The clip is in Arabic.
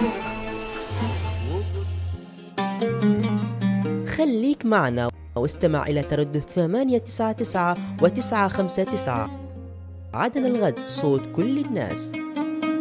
خليك معنا واستمع إلى تردد 899 و959. عدن الغد، صوت كل الناس.